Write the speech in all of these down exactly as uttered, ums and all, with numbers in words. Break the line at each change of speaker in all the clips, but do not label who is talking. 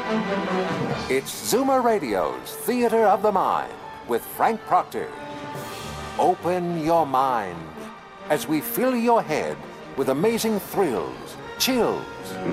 It's Zoomer Radio's Theater of the Mind with Frank Proctor. Open your mind as we fill your head with amazing thrills, chills,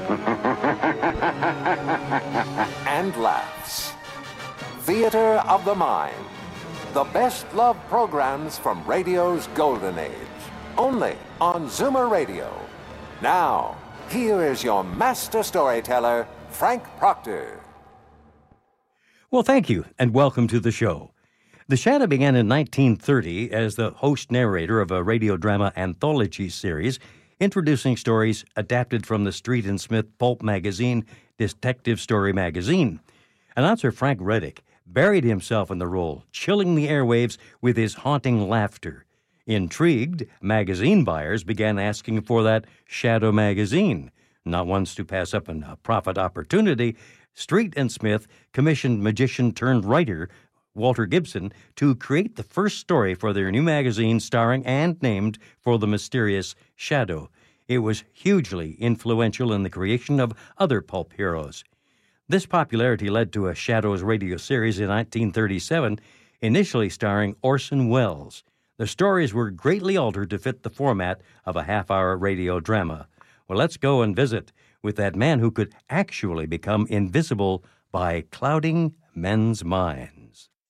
and laughs. Theater of the Mind. The best love programs from radio's golden age. Only on Zoomer Radio. Now, here is your master storyteller, Frank Proctor.
Well, thank you, and welcome to the show. The Shadow began in nineteen thirty as the host narrator of a radio drama anthology series introducing stories adapted from the Street and Smith pulp magazine, Detective Story Magazine. Announcer Frank Reddick buried himself in the role, chilling the airwaves with his haunting laughter. Intrigued, magazine buyers began asking for that Shadow magazine. Not ones to pass up a profit opportunity, Street and Smith commissioned magician-turned-writer Walter Gibson to create the first story for their new magazine starring and named for the mysterious Shadow. It was hugely influential in the creation of other pulp heroes. This popularity led to a Shadows radio series in nineteen thirty-seven, initially starring Orson Welles. The stories were greatly altered to fit the format of a half-hour radio drama. Well, let's go and visit with that man who could actually become invisible by clouding men's minds.